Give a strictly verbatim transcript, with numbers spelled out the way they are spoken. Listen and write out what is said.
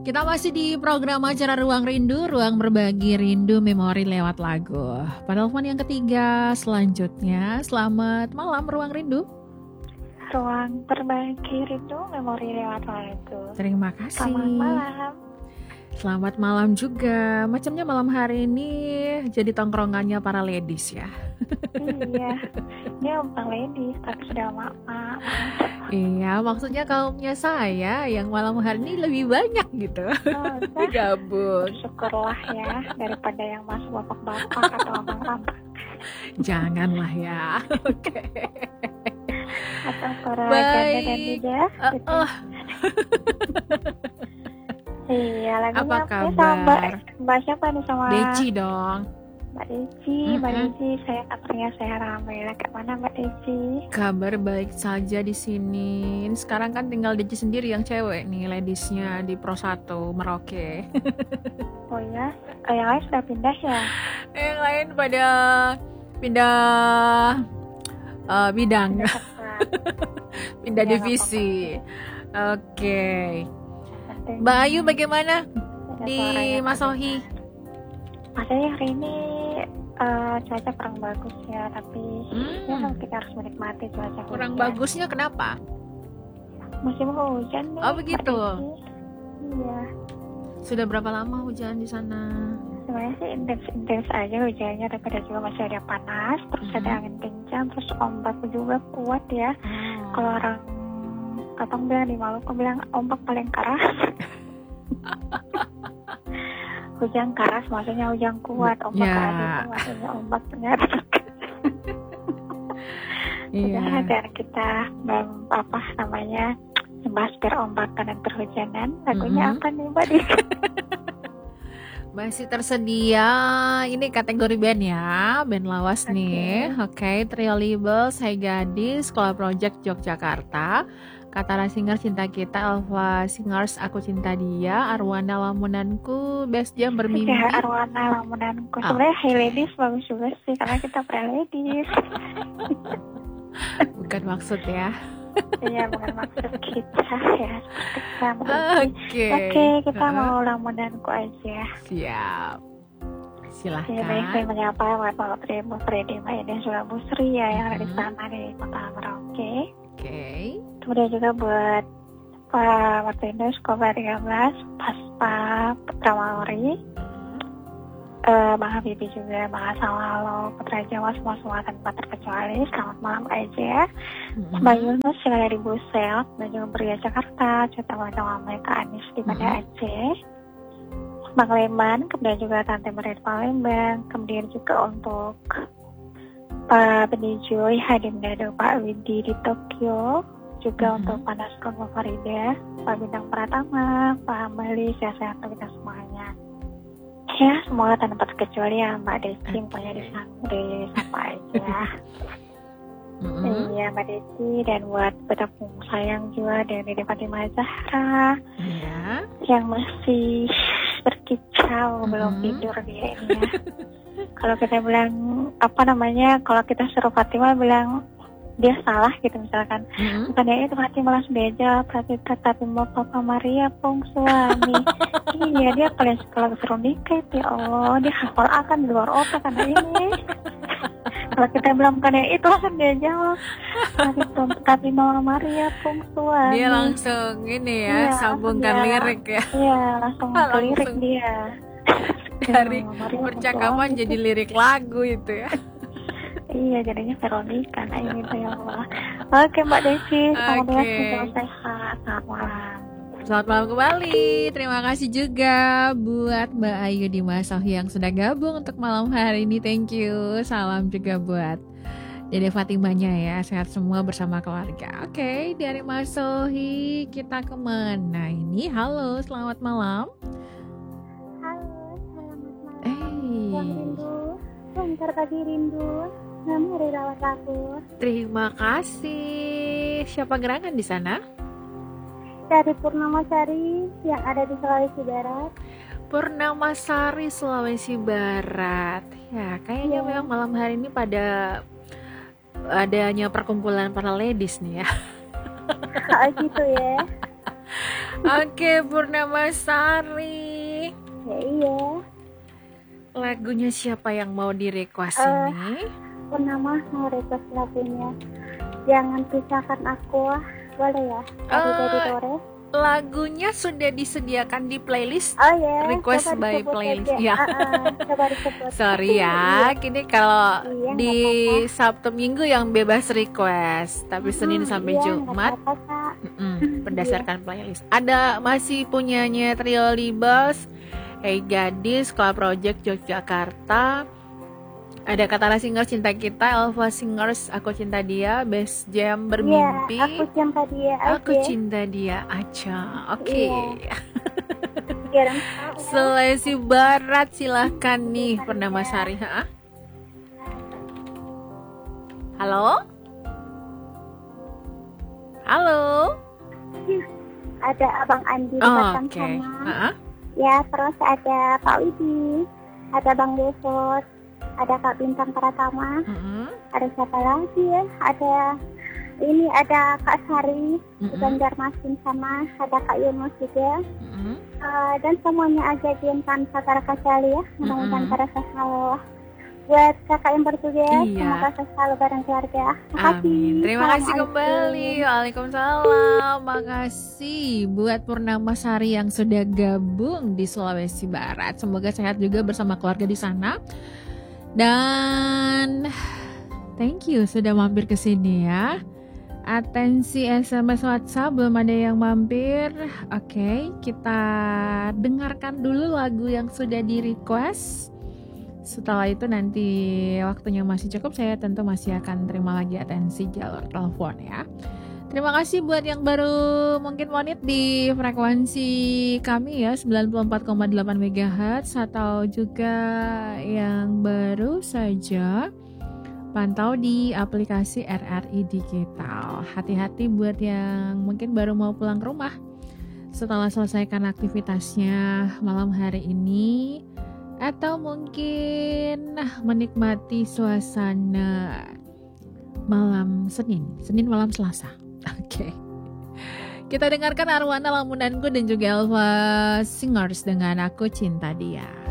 Kita masih di program acara Ruang Rindu, ruang berbagi rindu memori lewat lagu. Penelpon yang ketiga selanjutnya, selamat malam Ruang Rindu. Ruang berbagi rindu memori lewat lagu. Terima kasih. Selamat malam. Selamat malam juga. Macamnya malam hari ini jadi tongkrongannya para ladies ya. Iya, ini bukan ladies tapi sudah mak-mak. Iya, maksudnya kaumnya saya yang malam hari ini lebih banyak gitu. Oh, gabung. Syukurlah ya, daripada yang masuk bapak-bapak atau abang-abang. Janganlah ya. Oke. Atau para janda dan juga. Uh, gitu. uh. Iya, lagunya apa kabar? Sama Mbak, Mbak siapa nih sama? Deci dong. Mbak Deci, mm-hmm. Mbak Deci, saya kabarnya sehat alhamdulillah. Kayak mana Mbak Deci? Kabar baik saja di sini. Ini sekarang kan tinggal Deci sendiri yang cewek nih, ladiesnya di Pro satu Merauke. Oh ya, eh, yang lain sudah pindah ya? Yang lain pada pindah uh, bidang, pindah ya, divisi. Oke. Okay. Mbak Ayu bagaimana di Mas Sohi? Mas Sohi hari ini uh, cuaca kurang bagus ya, tapi hmm. ya kita harus menikmati cuaca. Kurang hujan. Bagusnya kenapa? Musim hujan nih. Oh begitu. Iya. Sudah berapa lama hujan di sana? Sebenarnya sih intens-intens aja hujannya, tapi ada juga masih ada panas, terus hmm. ada angin kencang, terus ombak juga kuat ya. Hmm. Kalau orang Abang bilang di Maluku bilang ombak paling keras. Hujan keras maksudnya hujan kuat, ombak yeah. keras itu maksudnya ombak ternyata. Iya. Yeah. Dan kita apa namanya membahas perompakan dan perhujanan. Lagunya mm-hmm. apa nih Mbak Dika? Masih tersedia ini kategori band ya, band lawas okay. nih. Oke, okay. Trio Label, Saya Gadis, Sekolah Project Yogyakarta, Katara Singer Cinta Kita, Alpha Singers Aku Cinta Dia, Arwana Lamunanku, Best Jam Bermimpi. Ya, Arwana Lamunanku. Oh. Sebenarnya Hey Ladies bagus juga sih, karena kita pre-ladies. Bukan maksud ya. Iya, bukan maksud kita ya. Oke. Okay. Oke, okay, kita uh. mau Lamunanku aja. Siap. Silahkan. Ya, baik, saya menyapa Bapak Primo Freddy Maiden juga Bu Sri ya, yang ada di sana di Kota Merauke. Oke. Okay. Kemudian juga buat Pak Martinus, Kobar tiga belas, Paspa Pramawari, uh, Bang Habibie juga, Bang Asalalo, Putra Jawa, semua-semua tanpa terkecuali. Selamat malam aja. Mm-hmm. Mbak Yunus yang ada di Busel, dan juga Beria Jakarta, Cita Wajah Kak Anis di Banda mm-hmm. Aceh, Bang Leman, kemudian juga Tante Merit Palembang, kemudian juga untuk Pak Benijoy, Hadim Dado, Pak Widi di Tokyo, juga mm-hmm. untuk Pak Naskon, Pak Farida, Pak Bintang Pratama, Pak Amali, sehat-sehat untuk kita semuanya. Ya, semoga tanpa terkecuali ya Mbak Desi, pokoknya di sana sama aja. Mm-hmm. Iya Mbak Desi, dan buat betapa sayang juga dari Fatimah Zahra yeah. yang masih berkicau, mm-hmm. belum tidur dia ini ya. Kalau kita bilang, apa namanya, kalau kita suruh Fatimah bilang dia salah gitu misalkan, mm-hmm. bukannya itu Fatimah langsung dia jawab, tapi mau Papa Maria pung suami. Iya, dia paling kalau suruh nikah ya Allah, dia hafal akan di luar otak karena ini. Kalau kita bilang bukannya itu langsung dia jawab, tapi mau Maria pung suami. Dia langsung ini ya, ya sambungkan dia, lirik ya. Iya, langsung ke lirik dia. Dari percakapan jadi lirik lagu itu ya. Iya, jadinya Veronica, nah ini tuh ya Allah. Oke Mbak Desi, semoga kita sehat. Selamat malam. Selamat malam kembali. Terima kasih juga buat Mbak Ayu di Mas Sohi yang sudah gabung untuk malam hari ini. Thank you. Salam juga buat Dede Fatimanya ya. Sehat semua bersama keluarga. Oke, okay, dari Mas Sohi kita kemana ini? Halo, selamat malam. Halo, selamat malam. Hey. Ruang Rindu, Bentar Pagi Rindu. Kami dari rawat aku. Terima kasih. Siapa gerangan di sana? Dari Purnamasari yang ada di Sulawesi Barat. Purnamasari, Sulawesi Barat. Ya, kayaknya ya. Memang malam hari ini pada adanya perkumpulan para ladies nih ya. Oh gitu ya. Oke, Purnamasari. Ya iya. Lagunya siapa yang mau di-request Eh, ini? Purnama mau request lagunya Jangan Pisahkan Aku. Boleh ya? Dari Eh, dari Dore. Lagunya sudah disediakan di playlist Oh ya, request coba by disebut playlist. aja. Ya. Ah, ah, coba disebut. Sorry ya, kini kalau Iya, nggak di apa-apa. Sabtu Minggu yang bebas request, tapi Senin Hmm, sampai iya, nggak Jumat apa-apa, Kak. mm-mm, berdasarkan playlist. Ada masih punyanya Trio Libas, Hey Gadis, Club Project Yogyakarta. Ada Katara Singers Cinta Kita, Alpha Singers Aku Cinta Dia, Best Jam Bermimpi. Iya, aku cinta dia aja. Aku cinta dia aja. Oke. Iya. Kirim tahu. Sulawesi Barat silahkan nih Purnamasari. Ha? Halo? Halo? Ada Abang Andi di Oh, Batam oke. sana. Ha? Ya, terus ada Pak Widi, ada Bang Devot, ada Kak Bintang Pratama, Mm-mm. ada siapa lagi ya? Ada ini ada Kak Sari, Mm-mm. Banjarmasin sama ada Kak Yunus juga. Mm-mm. Uh, dan semuanya aja diintan Satara Kacali ya, mudah-mudahan Mm-mm. pada selalu. Buat kakak yang bertugas, Iya. semoga selalu bareng keluarga. Makasih. Amin. Terima kasih Assalamualaikum. kembali. Waalaikumsalam. Makasih buat Purnamasari yang sudah gabung di Sulawesi Barat. Semoga sehat juga bersama keluarga di sana. Dan thank you sudah mampir ke sini ya. Atensi S M S WhatsApp belum ada yang mampir. Oke, kita dengarkan dulu lagu yang sudah di request. Setelah itu nanti waktunya masih cukup, saya tentu masih akan terima lagi atensi jalur telepon ya. Terima kasih buat yang baru mungkin wanit di frekuensi kami ya sembilan puluh empat koma delapan megahertz, atau juga yang baru saja pantau di aplikasi R R I Digital. Hati-hati buat yang mungkin baru mau pulang ke rumah setelah selesaikan aktivitasnya malam hari ini, atau mungkin menikmati suasana malam Senin, Senin malam Selasa. Oke. Okay. Kita dengarkan Arwana Lamunanku dan juga Alpha Singers dengan Aku Cinta Dia.